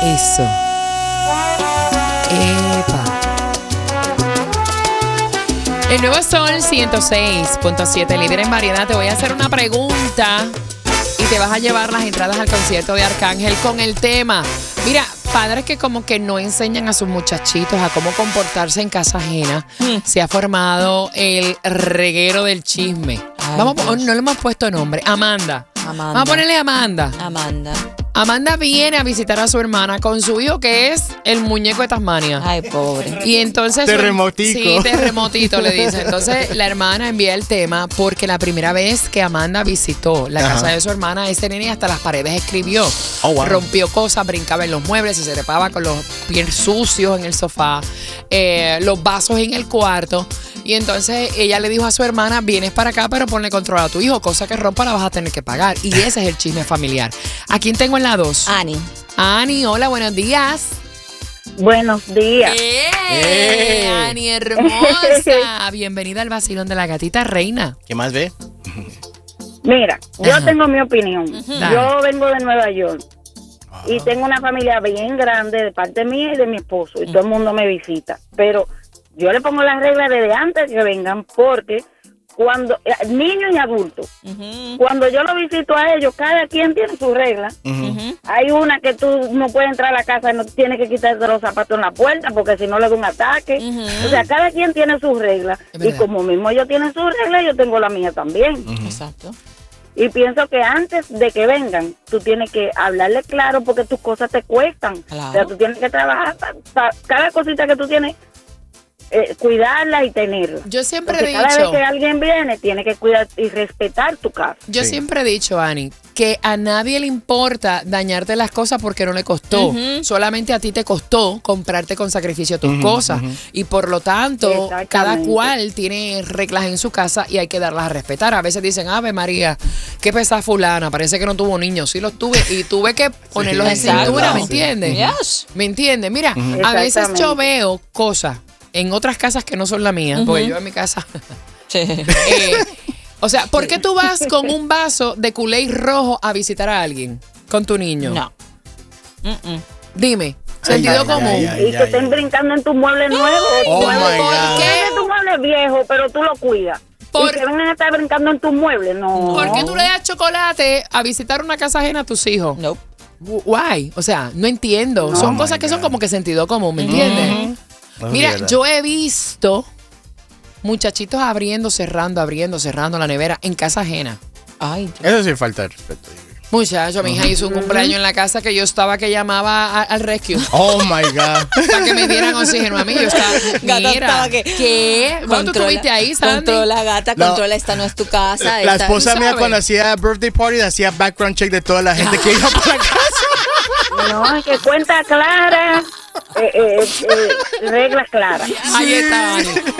Eso. Epa. El nuevo Sol 106.7, líder en variedad. Te voy a hacer una pregunta y te vas a llevar las entradas al concierto de Arcángel con el tema. Mira, padres que como que no enseñan a sus muchachitos a cómo comportarse en casa ajena. Se ha formado el reguero del chisme. No le hemos puesto nombre. Amanda. Vamos a ponerle Amanda. Amanda viene a visitar a su hermana con su hijo, que es el muñeco de Tasmania. Ay, pobre. Y entonces... Terremotico. Sí, terremotito le dice. Entonces la hermana envía el tema porque la primera vez que Amanda visitó la casa de su hermana, ese nene hasta las paredes escribió. Oh, wow. Rompió cosas, brincaba en los muebles, se trepaba con los pies sucios en el sofá, los vasos en el cuarto. Y entonces ella le dijo a su hermana, vienes para acá, pero ponle control a tu hijo, cosa que rompa la vas a tener que pagar. Y ese es el chisme familiar. ¿A quién tengo en la 2? Ani, hola, buenos días. Buenos días. Ani, hermosa. Bienvenida al vacilón de la gatita reina. ¿Qué más ve? Mira, yo tengo mi opinión. Dale. Yo vengo de Nueva York y tengo una familia bien grande de parte mía y de mi esposo y todo el mundo me visita. Pero yo le pongo las reglas desde antes que vengan porque cuando niños y adultos, cuando yo lo visito a ellos, cada quien tiene sus reglas. Hay una que tú no puedes entrar a la casa y no tienes que quitarte los zapatos en la puerta porque si no le da un ataque. O sea, cada quien tiene sus reglas y como mismo ellos tienen sus reglas, yo tengo la mía también. Exacto. Y pienso que antes de que vengan, tú tienes que hablarle claro porque tus cosas te cuestan. Claro. O sea, tú tienes que trabajar cada cosita que tú tienes, cuidarla y tenerla. Yo siempre Porque he cada vez dicho, que alguien viene, tiene que cuidar y respetar tu casa. yo siempre he dicho, Ani, que a nadie le importa dañarte las cosas porque no le costó. Solamente a ti te costó comprarte con sacrificio tus cosas. Y por lo tanto, cada cual tiene reglas en su casa y hay que darlas a respetar. A veces dicen, Ave María, qué pesa fulana, parece que no tuvo niños. Sí los tuve y tuve que ponerlos en cintura, ¿me entiendes? Yes. ¿Me entiendes? Mira, a veces yo veo cosas en otras casas que no son la mía, porque yo en mi casa... o sea, ¿por qué tú vas con un vaso de Kool-Aid rojo a visitar a alguien con tu niño? No. Dime, sentido común. Y que estén brincando en tus muebles nuevos. Oh, my God. Tienes tu mueble viejo, pero tú lo cuidas. Y que vengan a estar brincando en tus muebles, no. ¿Por qué tú le das chocolate a visitar una casa ajena a tus hijos? No. Why? O sea, no entiendo. Son cosas que son como que sentido común, ¿me entiendes? Mira, yo he visto muchachitos abriendo, cerrando la nevera en casa ajena. Ay, Eso sí falta de respeto. Muchacho, mi hija hizo un cumpleaños en la casa que yo estaba que llamaba al rescue. Oh my God. Para que me dieran oxígeno a mí. Yo estaba, Gata mira, estaba que- ¿qué? ¿Cuándo tú estuviste ahí, Sandy? Controla, gata, No. controla, esta no es tu casa. La esta- esposa ¿tú mía sabes? cuando hacía birthday party hacía background check de toda la gente que iba para la casa. No, es que cuenta clara, reglas claras. Ahí está, Ani.